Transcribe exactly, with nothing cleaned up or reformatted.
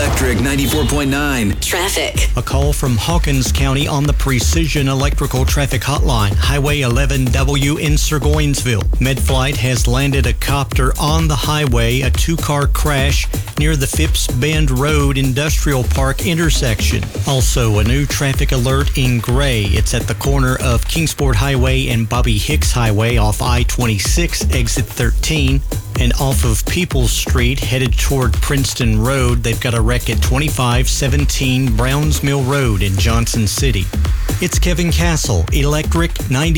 Electric ninety-four point nine. Traffic. A call from Hawkins County on the Precision Electrical Traffic Hotline, Highway eleven W in Surgoinsville. MedFlight has landed a copter on the highway, a two-car crash near the Phipps Bend Road Industrial Park intersection. Also, a new traffic alert in Gray. It's at the corner of Kingsport Highway and Bobby Hicks Highway off I twenty-six, exit thirteen. And off of Peoples Street, headed toward Princeton Road, they've got a wreck at twenty-five seventeen Browns Mill Road in Johnson City. It's Kevin Castle, Electric ninety.